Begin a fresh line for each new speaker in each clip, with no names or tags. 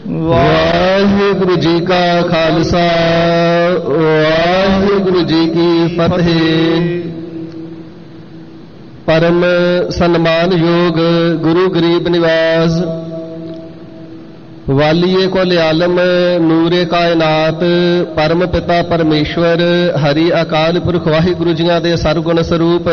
ਵਾਹਿਗੁਰੂ ਜੀ ਕਾ ਖਾਲਸਾ ਵਾਹਿਗੁਰੂ ਜੀ ਕੀ ਫਤਿਹ। परम सन्मान योग गुरु गरीब निवास वालिए कुल आलम नूरे कायनात परम पिता परमेश्वर हरि अकाल पुरख वाहिगुरु जियां दे सरगुण स्वरूप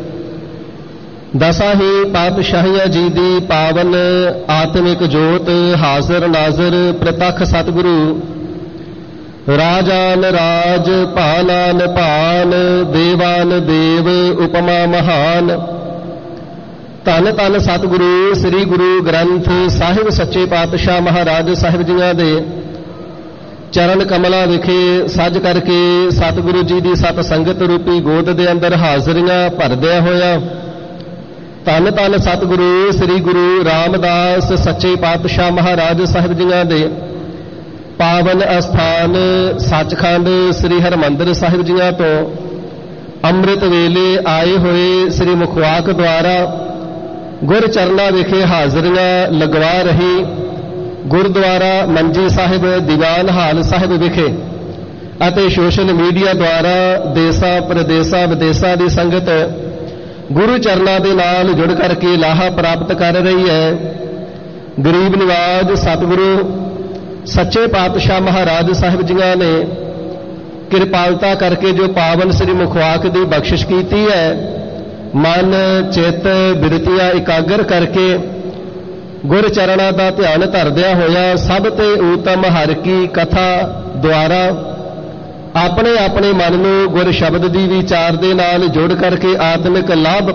दसा ही पातशाहियां जी दी पावन आत्मिक जोत हाजिर नाजर प्रतख सतगुरु राजान राज भानान भान देवान देव उपमा महान धन धन सतगुरु श्री गुरु ग्रंथ साहिब सच्चे पातशाह महाराज साहिब जियां दे चरण कमला विखे सज करके सतगुरु जी दी सत संगत रूपी गोद दे अंदर हाजरियां भरदिया होया धन धन सतगुरु श्री गुरु रामदास सच्चे पातशाह महाराज साहिब जियां दे पावन अस्थान सचखंड श्री हरमंदिर साहिब जियां तो अमृत वेले आए हुए श्री मुखवाक द्वारा गुर चरना विखे हाजरियां लगवा रही गुरुद्वारा मंजी साहिब दीवान हाल साहिब विखे अते सोशल मीडिया द्वारा देशा प्रदेशा विदेशा की संगत गुरु चरना दे नाल जुड़ करके लाहा प्राप्त कर रही है। गरीब निवाज सतगुरु सच्चे पातशाह महाराज साहिब जियां ने किरपालता करके जो पावन श्री मुखवाक की बख्शिश की है मन चित बिरतियां एकागर करके गुर चरणा का ध्यान धरदिया होया सब ते उत्तम हर की कथा द्वारा अपने अपने मन में गुर शब्द की विचार दे नाल जोड़ करके आत्मिक लाभ